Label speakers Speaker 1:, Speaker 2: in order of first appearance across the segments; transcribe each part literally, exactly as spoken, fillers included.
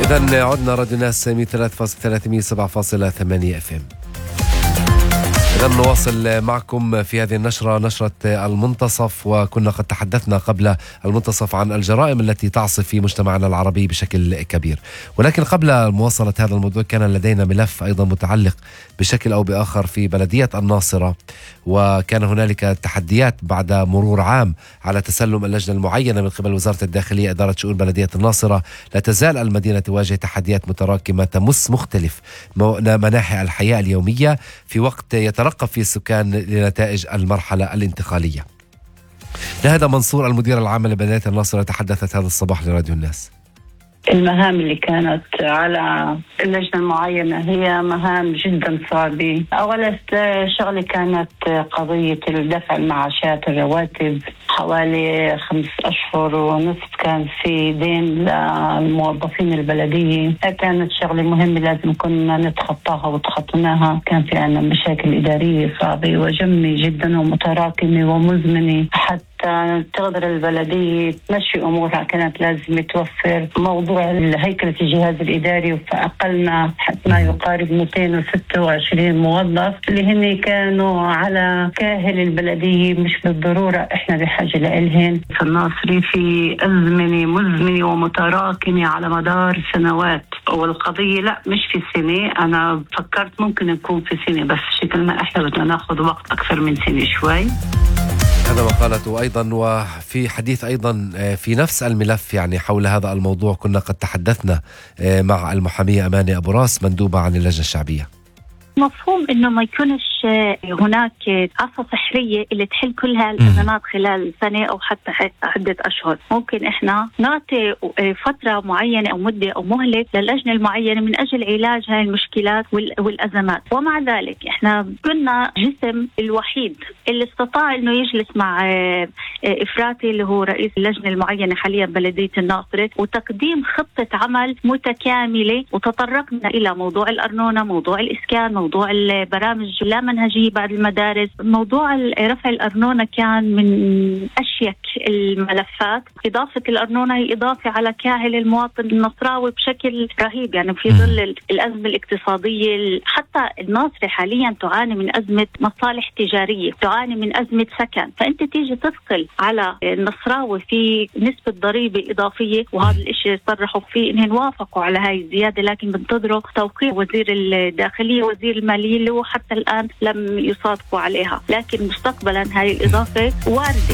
Speaker 1: إذن عدنا راديو ناس مية وثلاثة فاصلة ثلاثة مية وسبعة فاصلة ثمانية اف ام. إذن نواصل معكم في هذه النشرة، نشرة المنتصف، وكنا قد تحدثنا قبل المنتصف عن الجرائم التي تعصف في مجتمعنا العربي بشكل كبير، ولكن قبل مواصلة هذا الموضوع كان لدينا ملف أيضا متعلق بشكل أو بآخر في بلدية الناصرة، وكان هنالك تحديات بعد مرور عام على تسلم اللجنة المعينة من قبل وزارة الداخلية إدارة شؤون بلدية الناصرة. لا تزال المدينة تواجه تحديات متراكمة تمس مختلف مناحي الحياة اليومية في وقت يترقب فيه السكان لنتائج المرحلة الانتقالية. لهذا منصور المدير العام لبلدية الناصرة تحدثت هذا الصباح لراديو الناس.
Speaker 2: المهام اللي كانت على اللجنة المعينة هي مهام جدا صعبة. أولا شغلة كانت قضية دفع المعاشات الرواتب، حوالي خمس أشهر ونصف كان في دين للموظفين البلدية. كانت شغلة مهمة لازم كنا نتخطاها وتخطيناها. كان في عنا مشاكل إدارية صعبة وجمة جدا ومتراكمة ومزمنة حتى تقدر البلدية تمشي أمورها. كانت لازم توفر موضوع الهيكلة الجهاز الإداري، فأقلنا حتى ما يقارب مئتين وستة وعشرين موظف اللي هن كانوا على كاهل البلدية، مش بالضرورة إحنا بحاجة لإلهن. في الناصري في أزمنة مزمنة ومتراكمة على مدار سنوات، والقضية لا مش في سنة. أنا فكرت ممكن نكون في سنة، بس شكل ما إحنا بدنا ناخد وقت أكثر من سنة شوي.
Speaker 1: هذا ما قالته أيضا. وفي حديث أيضا في نفس الملف يعني حول هذا الموضوع كنا قد تحدثنا مع المحامية أماني أبو راس مندوبة عن اللجنة الشعبية.
Speaker 3: مفهوم انه ما يكونش هناك عصا سحريه اللي تحل كل هالازمات خلال سنه او حتى عده اشهر. ممكن احنا نعطي فتره معينه او مده او مهله للجنه المعينه من اجل علاج هاي المشكلات والازمات. ومع ذلك احنا كنا جسم الوحيد اللي استطاع انه يجلس مع افراتي اللي هو رئيس اللجنه المعينه حاليا بلديه الناصره وتقديم خطه عمل متكامله، وتطرقنا الى موضوع الارنونه، موضوع الاسكان، موضوع البرامج اللامنهجية بعد المدارس. موضوع رفع الأرنونة كان من أشيك الملفات. إضافة الأرنونة هي إضافة على كاهل المواطن النصراوي بشكل رهيب، يعني في ظل الأزمة الاقتصادية. حتى الناصرة حاليا تعاني من أزمة مصالح تجارية، تعاني من أزمة سكن، فأنت تيجي تثقل على النصراوي في نسبة ضريبة إضافية، وهذا الإشي صرحوا فيه إنهم وافقوا على هاي الزيادة، لكن بنتظروا توقيع وزير الداخلية وزير المالية اللي هو حتى الآن لم يصادقوا عليها، لكن مستقبلا هاي الإضافة واردة.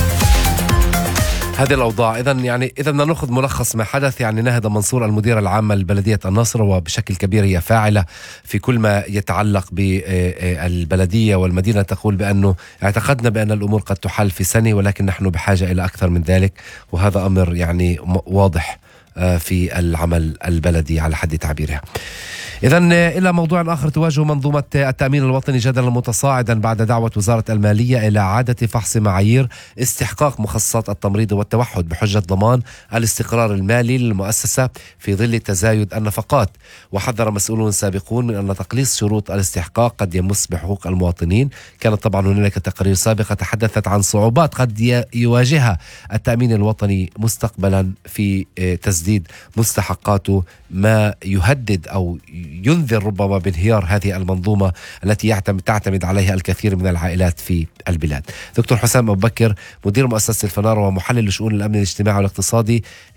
Speaker 1: هذه الأوضاع. إذن يعني إذا بدنا نأخذ ملخص ما حدث، يعني ناهدة منصور المديرة العامة لبلدية الناصرة وبشكل كبير هي فاعلة في كل ما يتعلق بالبلدية والمدينة، تقول بأنه اعتقدنا بأن الأمور قد تحل في سنة، ولكن نحن بحاجة إلى أكثر من ذلك، وهذا أمر يعني واضح في العمل البلدي على حد تعبيرها. إذن إلى موضوع آخر، تواجه منظومة التأمين الوطني جدلا متصاعدا بعد دعوة وزارة المالية إلى إعادة فحص معايير استحقاق مخصصات التمريض والتوحد بحجة ضمان الاستقرار المالي للمؤسسة في ظل تزايد النفقات. وحذر مسؤولون سابقون من أن تقليص شروط الاستحقاق قد يمس بحقوق المواطنين. كانت طبعا هناك تقارير سابقة تحدثت عن صعوبات قد يواجهها التأمين الوطني مستقبلا في تسديد مستحقاته، ما يهدد أو ينذر ربما بانهيار هذه المنظومة التي يعتمد تعتمد عليها الكثير من العائلات في البلاد. دكتور حسام أبو بكر مدير مؤسسة الفنار ومحلل لشؤون الأمن الاجتماعي والاقتصادي،